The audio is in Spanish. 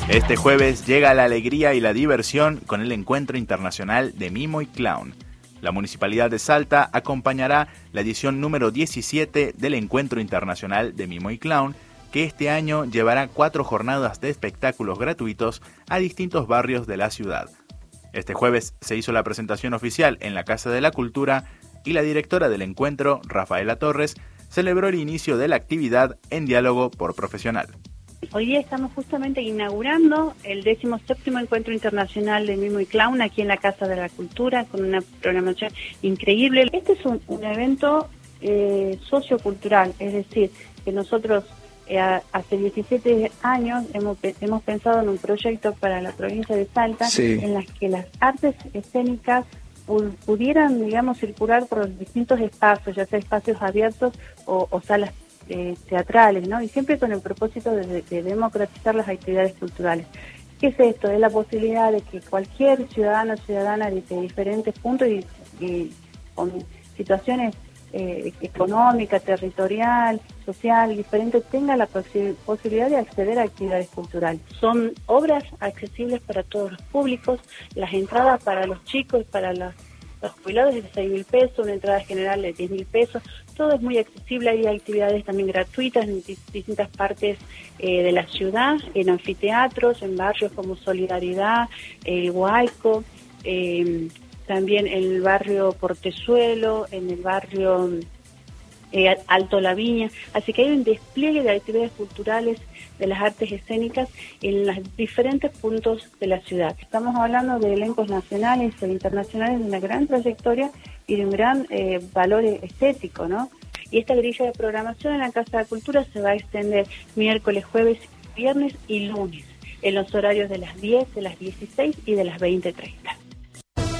Este jueves llega la alegría y la diversión con el Encuentro Internacional de Mimo y Clown. La Municipalidad de Salta acompañará la edición número 17 del Encuentro Internacional de Mimo y Clown, que este año llevará 4 jornadas de espectáculos gratuitos a distintos barrios de la ciudad. Este jueves se hizo la presentación oficial en la Casa de la Cultura y la directora del encuentro, Rafaela Torres, celebró el inicio de la actividad en diálogo por profesional. Hoy día estamos justamente inaugurando el 17º Encuentro Internacional de Mimo y Clown aquí en la Casa de la Cultura con una programación increíble. Este es un evento sociocultural, es decir, que nosotros hace 17 años hemos pensado en un proyecto para la provincia de Salta, sí, en las que las artes escénicas pudieran, digamos, circular por los distintos espacios, ya sea espacios abiertos o salas teatrales, ¿no? Y siempre con el propósito de democratizar las actividades culturales. ¿Qué es esto? Es la posibilidad de que cualquier ciudadano o ciudadana de diferentes puntos y con situaciones económica, territorial, social, diferente, tenga la posibilidad de acceder a actividades culturales. Son obras accesibles para todos los públicos, las entradas para los chicos, para los jubilados es de 6.000 pesos, una entrada general de 10.000 pesos, todo es muy accesible, hay actividades también gratuitas en distintas partes de la ciudad, en anfiteatros, en barrios como Solidaridad, Huayco, también en el barrio Portezuelo, en el barrio Alto La Viña, así que hay un despliegue de actividades culturales de las artes escénicas en los diferentes puntos de la ciudad. Estamos hablando de elencos nacionales e internacionales de una gran trayectoria y de un gran valor estético, ¿no? Y esta grilla de programación en la Casa de la Cultura se va a extender miércoles, jueves, viernes y lunes, en los horarios de las 10, de las 16 y de las 20:30.